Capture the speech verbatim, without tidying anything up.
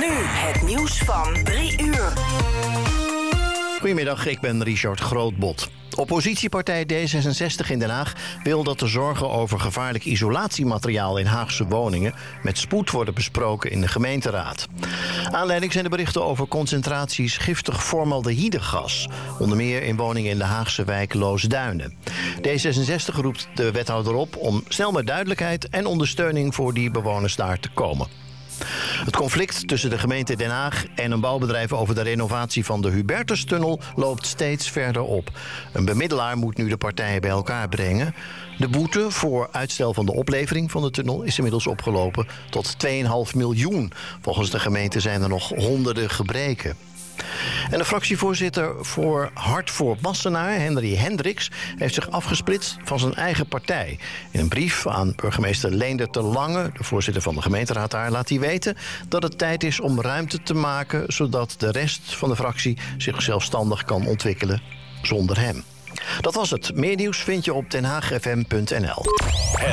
Nu het nieuws van drie uur. Goedemiddag, ik ben Richard Grootbot. Oppositiepartij D zesenzestig in Den Haag wil dat de zorgen over gevaarlijk isolatiemateriaal in Haagse woningen met spoed worden besproken in de gemeenteraad. Aanleiding zijn de berichten over concentraties giftig formaldehydegas, onder meer in woningen in de Haagse wijk Loosduinen. D zesenzestig roept de wethouder op om snel met duidelijkheid en ondersteuning voor die bewoners daar te komen. Het conflict tussen de gemeente Den Haag en een bouwbedrijf over de renovatie van de Hubertustunnel loopt steeds verder op. Een bemiddelaar moet nu de partijen bij elkaar brengen. De boete voor uitstel van de oplevering van de tunnel is inmiddels opgelopen tot twee komma vijf miljoen. Volgens de gemeente zijn er nog honderden gebreken. En de fractievoorzitter voor Hart voor Wassenaar, Henry Hendricks, heeft zich afgesplitst van zijn eigen partij. In een brief aan burgemeester Leender te Lange, de voorzitter van de gemeenteraad daar, laat hij weten dat het tijd is om ruimte te maken, zodat de rest van de fractie zich zelfstandig kan ontwikkelen zonder hem. Dat was het. Meer nieuws vind je op den haag f m punt n l.